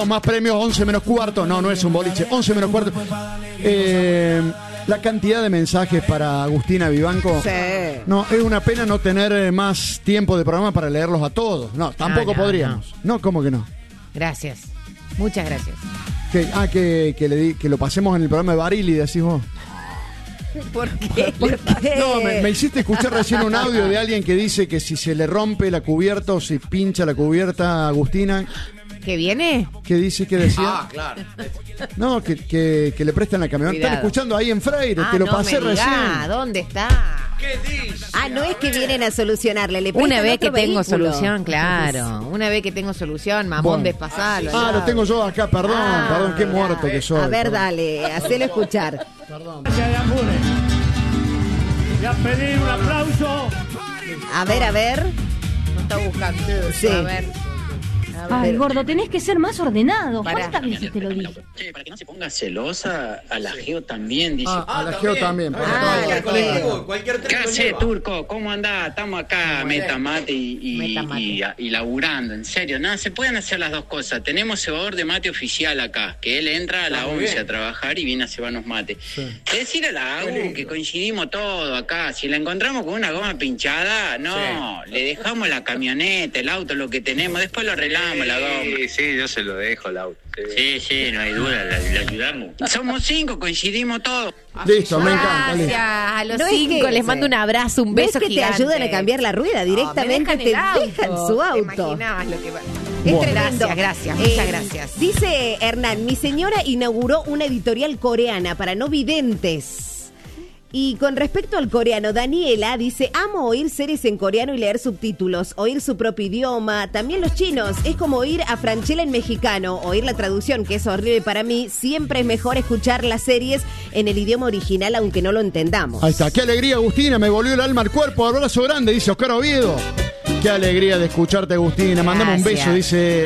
Más premios, 11 menos cuarto. No, no es un boliche, 11 menos cuarto. La cantidad de mensajes para Agustina Vivanco. Sí. No, es una pena no tener más tiempo de programa para leerlos a todos. No, tampoco podríamos. No, ¿cómo que no? Gracias. Muchas gracias. Que lo pasemos en el programa de Barili, decís vos. ¿Por qué? No, me hiciste escuchar recién un audio de alguien que dice que si se le rompe la cubierta o si pincha la cubierta a Agustina. ¿Qué viene? ¿Qué dice? ¿Qué decía? Ah, claro. No, que le prestan la camioneta. Cuidado. Están escuchando ahí en Freire, te lo no pasé me diga, recién. ¿dónde está? ¿Qué dice? No es que vienen a solucionarle. Le Una prestan vez otro que tengo vehículo. solución, claro. Una vez que tengo solución, mamón, Bueno. despasalo. Lo tengo yo acá, perdón, qué mirá. muerto que soy. A ver, perdón. dale, hacelo escuchar. Perdón. Voy a pedir un aplauso. A ver. No está buscando. Sí. A ver. Ay, gordo, tenés que ser más ordenado. Pará. ¿Cuántas veces te lo dije? Che, para que no se ponga celosa, a la Geo también, dice. A la Geo también. Cualquier claro. colectivo, cualquier ¿Qué tren lo hace, lleva. Turco? ¿Cómo andás? Estamos acá, metamate Metamate. y laburando, en serio. No, se pueden hacer las dos cosas. Tenemos cebador de mate oficial acá, que él entra a las muy 11 bien. a trabajar y viene a cebarnos mate. Decir a la AGU que coincidimos todo acá. Si la encontramos con una goma pinchada, no, le dejamos la camioneta, el auto, lo que tenemos, después lo arreglamos, la goma. Sí, yo se lo dejo el auto. Sí, no hay duda, le ayudamos. Somos 5, coincidimos todos. Listo, me encanta. Gracias. Listo. A los No es 5 que- les mando un abrazo, un beso ¿Ves que gigante. te ayudan a cambiar la rueda? Directamente Me te dejan el dejan su auto. ¿Te imaginabas lo que va? Es Bueno. tremendo. Gracias, muchas gracias. Dice Hernán, mi señora inauguró una editorial coreana para no videntes. Y con respecto al coreano, Daniela dice, amo oír series en coreano y leer subtítulos, oír su propio idioma, también los chinos, es como oír a Franchella en mexicano, oír la traducción, que es horrible para mí, siempre es mejor escuchar las series en el idioma original, aunque no lo entendamos. Ahí está. Qué alegría, Agustina. Me volvió el alma al cuerpo. Abrazo grande, dice Oscar Oviedo. Qué alegría de escucharte, Agustina. Mandame un beso, Gracias. dice